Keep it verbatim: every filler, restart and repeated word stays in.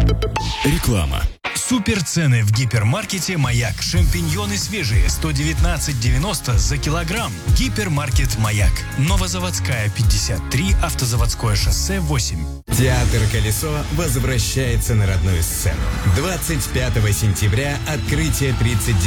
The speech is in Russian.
Реклама. Суперцены в гипермаркете «Маяк». Шампиньоны свежие, сто девятнадцать девяносто за килограмм. Гипермаркет «Маяк». Новозаводская, пятьдесят три, Автозаводское шоссе, восемь. Театр «Колесо» возвращается на родную сцену. двадцать пятого сентября открытие тридцать